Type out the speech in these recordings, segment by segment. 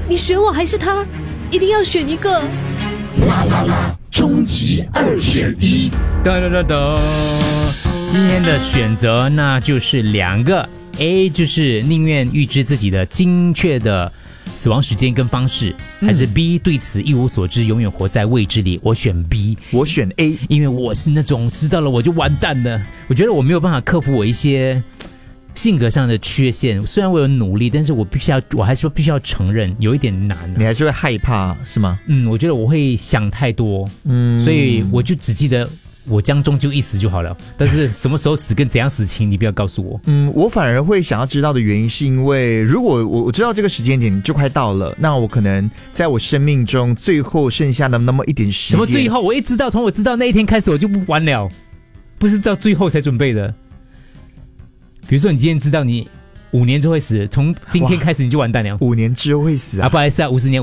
你选我还是他？一定要选一个。 啦啦啦，终极2选1。 哒哒哒哒，今天的选择那就是2个 A， 就是宁愿预知自己的精确的死亡时间跟方式，还是 B 对此一无所知，永远活在未知里。我选 B， 我选 A， 因为我是那种知道了我就完蛋了。我觉得我没有办法克服我一些性格上的缺陷，虽然我有努力，但是我还是必须要承认有一点难。 你还是会害怕是吗？ 我觉得我会想太多，所以我就只记得我将终究一死就好了，但是什么时候死跟怎样死情你不要告诉我。 我反而会想要知道的原因是因为如果我知道这个时间点就快到了，那我可能在我生命中最后剩下的那么一点时间。 什么最后？我一知道，从我知道那一天开始我就不玩了，不是到最后才准备的。比如说你今天知道你5年之后会死，从今天开始你就完蛋了。 5年之后会死啊？ 不好意思啊，50年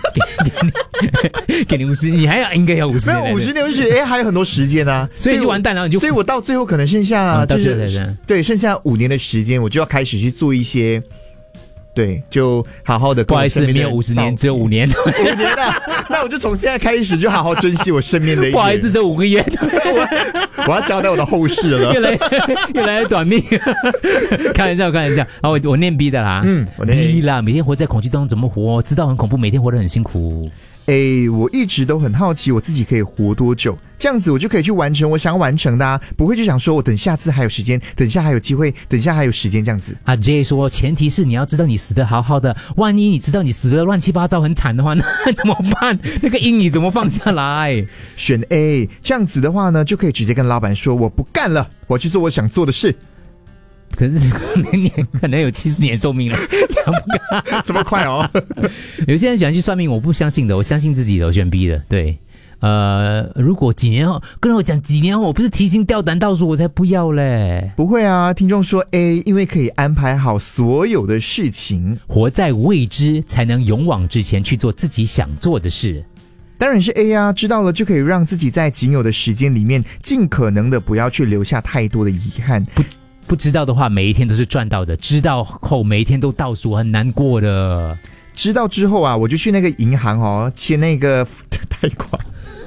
给你50年，你还应该要50年。 没有50年，我就觉得还有很多时间啊， 所以就完蛋了， 所以我到最后可能剩下对剩下5年的时间，我就要开始去做一些。对，就好好的。 不好意思，没有50年，只有5年。 5年啊，那我就从现在开始就好好珍惜我身边的一些。 不好意思，只有5个月。 我要交代我的后事了。 越来越短命。开玩笑。好，我念 B 的啦。 我念 B 啦。每天活在恐惧当中怎么活？知道很恐怖，每天活得很辛苦。 我一直都很好奇我自己可以活多久，这样子我就可以去完成我想要完成的啊，不会就想说我等下次还有时间，等下还有机会，等下还有时间这样子。 J 说前提是你要知道你死得好好的，万一你知道你死得乱七八糟很惨的话，那怎么办？那个阴影怎么放下来？ 选 A， 这样子的话呢，就可以直接跟老板说我不干了，我要去做我想做的事。 可是你可能有70年寿命了，这样不干这么快哦？ 有些人喜欢去算命，我不相信的，我相信自己的，我选 B 的。对，如果几年后跟我讲几年后，我不是提心吊胆倒数，我才不要嘞。 不会啊，听众说 A， 因为可以安排好所有的事情， 活在未知，才能勇往直前去做自己想做的事。 当然是 A 啊，知道了就可以让自己在仅有的时间里面，尽可能的不要去留下太多的遗憾。 不知道的话，每一天都是赚到的；知道后，每一天都倒数，很难过的。 知道之后啊，我就去那个银行签那个贷款。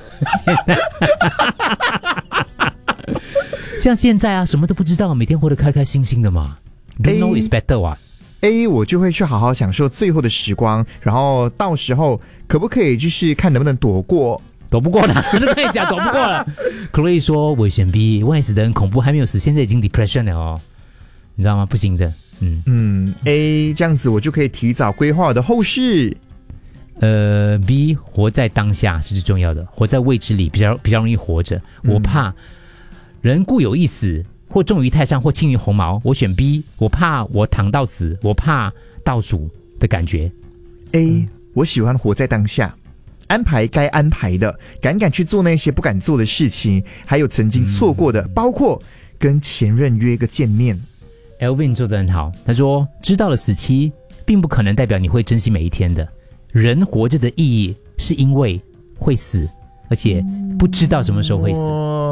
像现在啊，什么都不知道，每天活得开开心心的嘛。Don't know is better 啊。 A 我就会去好好享受最后的时光，然后到时候可不可以就是看能不能躲过。 躲不过了，都可以讲躲不过了。Chloe 说我选 B， 万一死得很恐怖，还没有死，现在已经 depression 了哦，你知道吗？不行的。 A 这样子我就可以提早规划我的后事。 B 活在当下是最重要的，活在未知里比较容易活着。我怕人固有一死，或重于泰山，或轻于鸿毛。我选 B， 我怕我躺到死，我怕倒数的感觉。 A 我喜欢活在当下。安排该安排的，敢去做那些不敢做的事情，还有曾经错过的，包括跟前任约个见面。 Elvin 做得很好，他说知道了死期并不可能代表你会珍惜每一天的，人活着的意义是因为会死，而且不知道什么时候会死。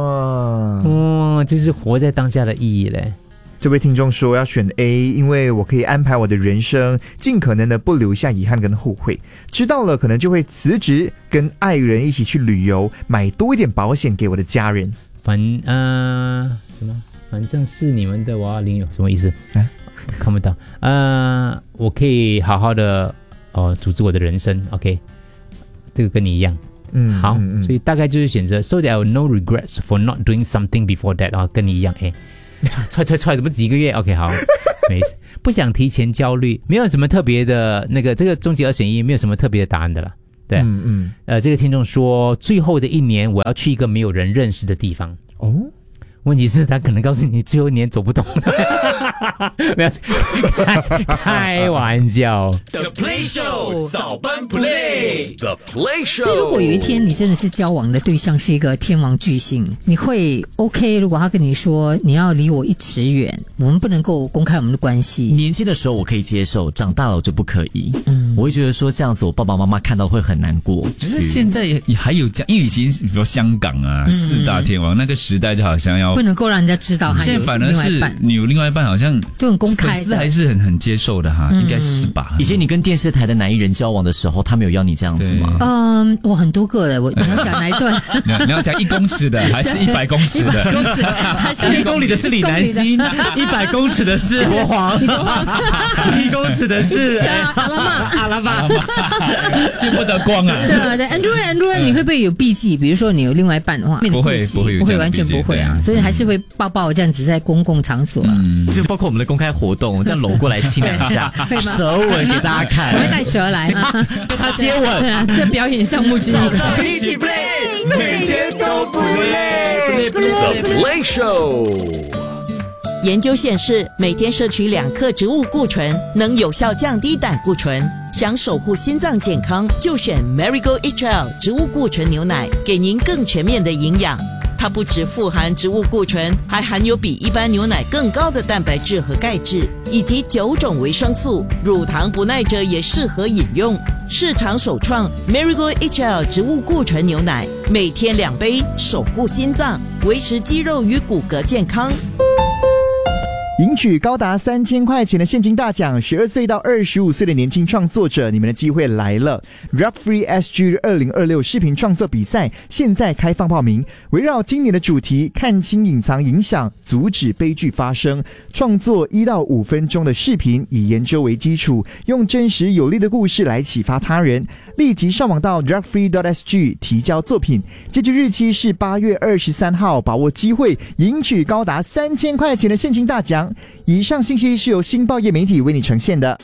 这是活在当下的意义嘞。 这位听众说要选 A， 因为我可以安排我的人生，尽可能的不留下遗憾跟后悔。知道了可能就会辞职，跟爱人一起去旅游，买多一点保险给我的家人。 反正是你们的，我要领有什么意思？看不到。我可以好好的组织我的人生。OK， 这个跟你一样。好，所以大概就是选择 So that I have no regrets for not doing something before that。跟你一样。踹怎么几个月 ？OK， 好，没事，不想提前焦虑，没有什么特别的那个，这个终极2选1没有什么特别的答案的啦。对，这个听众说，最后的1年我要去一个没有人认识的地方。问题是他可能告诉你最后1年走不动。没有，开玩笑。 The Play Show 早班 Play，The Play Show。 那如果有一天你真的是交往的对象是一个天王巨星，你会 OK？ 如果他跟你说你要离我1尺远，我们不能够公开我们的关系。 年轻的时候我可以接受，长大了我就不可以。我会觉得说这样子我爸爸妈妈看到会很难过。 可是现在还有这样，因为以前比如说香港啊4大天王那个时代就好像要不能够让人家知道他有现在反而是另外一半， 你有另外一半，好像就很公开的粉丝还是很接受的哈，应该是吧？ 以前你跟电视台的男艺人交往的时候，他们有要你这样子吗？ 我很多个了，你要讲哪一段？ 你要讲1公尺的还是100公尺的？ 公尺还是 1公里的是李南星，100公尺的是国皇，1公尺的是阿拉玛， 见不得光啊！ 对 Andrew， 你会不会有避忌？比如说你有另外一半的话， 不会有不会完全不会啊，所以还是会抱这样子在公共场所啊， 就包括我们的公开活动，这样搂过来亲2下，舌吻给大家看， 我会带蛇来啊， 跟他接吻， 对啊，这表演项目之一。 一起 play， 每天都不累。 The Play Show。 研究显示，每天摄取2克植物固醇，能有效降低胆固醇。想守护心脏健康，就选 Marigold HL 植物固醇牛奶，给您更全面的营养。它不只富含植物固醇，还含有比一般牛奶更高的蛋白质和钙质，以及9种维生素。乳糖不耐者也适合饮用。市场首创 Marigold HL 植物固醇牛奶，每天2杯，守护心脏，维持肌肉与骨骼健康。 赢取高达3000块钱的现金大奖，12岁到25岁的年轻创作者，你们的机会来了 ！Rap Free SG 2026视频创作比赛现在开放报名，围绕今年的主题，看清隐藏影响，阻止悲剧发生，创作1到5分钟的视频，以研究为基础，用真实有力的故事来启发他人。立即上网到 rapfree.sg 提交作品，截止日期是8月23号，把握机会，赢取高达3000块钱的现金大奖。以上信息是由新报业媒体为你呈现的。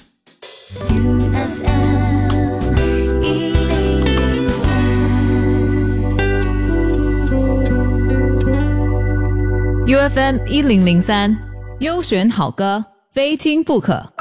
UFM 1003，优选好歌，非听不可。